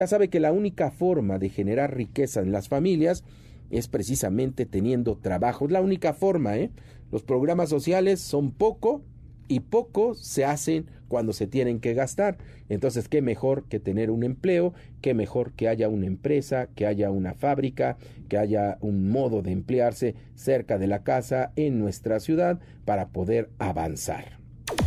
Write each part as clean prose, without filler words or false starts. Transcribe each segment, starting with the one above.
Ya sabe que la única forma de generar riqueza en las familias es precisamente teniendo trabajo. Es la única forma, ¿eh? Los programas sociales son poco y poco se hacen cuando se tienen que gastar. Entonces, qué mejor que tener un empleo, qué mejor que haya una empresa, que haya una fábrica, que haya un modo de emplearse cerca de la casa en nuestra ciudad para poder avanzar.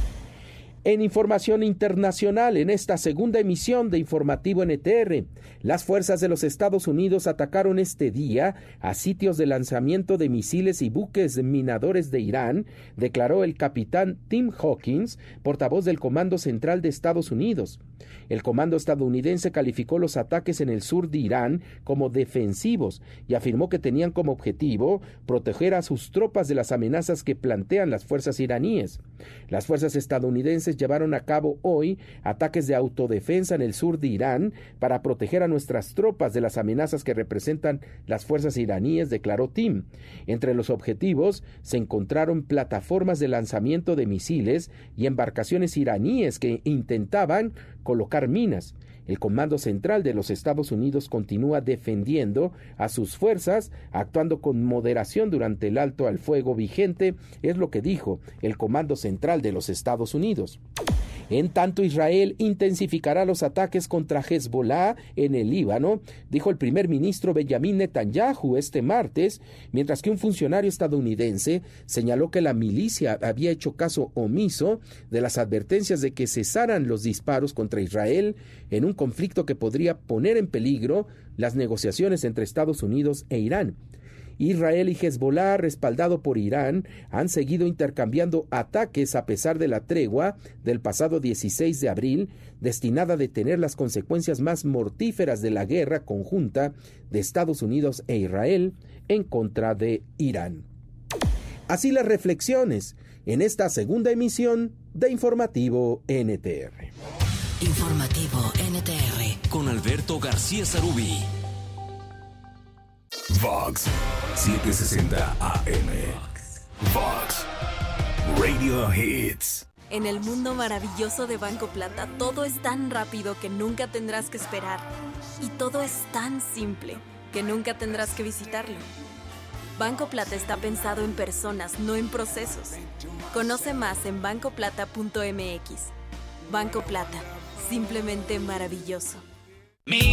En información internacional, en esta segunda emisión de Informativo NTR, las fuerzas de los Estados Unidos atacaron este día a sitios de lanzamiento de misiles y buques minadores de Irán, declaró el capitán Tim Hawkins, portavoz del Comando Central de Estados Unidos. El comando estadounidense calificó los ataques en el sur de Irán como defensivos y afirmó que tenían como objetivo proteger a sus tropas de las amenazas que plantean las fuerzas iraníes. Las fuerzas estadounidenses llevaron a cabo hoy ataques de autodefensa en el sur de Irán para proteger a nuestras tropas de las amenazas que representan las fuerzas iraníes, declaró Tim. Entre los objetivos se encontraron plataformas de lanzamiento de misiles y embarcaciones iraníes que intentaban colocar minas. El Comando Central de los Estados Unidos continúa defendiendo a sus fuerzas, actuando con moderación durante el alto al fuego vigente, es lo que dijo el Comando Central de los Estados Unidos. En tanto, Israel intensificará los ataques contra Hezbollah en el Líbano, dijo el primer ministro Benjamin Netanyahu este martes, mientras que un funcionario estadounidense señaló que la milicia había hecho caso omiso de las advertencias de que cesaran los disparos contra Israel en un conflicto que podría poner en peligro las negociaciones entre Estados Unidos e Irán. Israel y Hezbollah, respaldado por Irán, han seguido intercambiando ataques a pesar de la tregua del pasado 16 de abril, destinada a detener las consecuencias más mortíferas de la guerra conjunta de Estados Unidos e Israel en contra de Irán. Así las reflexiones en esta segunda emisión de Informativo NTR. Informativo NTR con Alberto García Sarubí. Vox 760 AM. Vox Radio Hits. En el mundo maravilloso de Banco Plata, todo es tan rápido que nunca tendrás que esperar. Y todo es tan simple que nunca tendrás que visitarlo. Banco Plata está pensado en personas, no en procesos. Conoce más en bancoplata.mx. Banco Plata, simplemente maravilloso.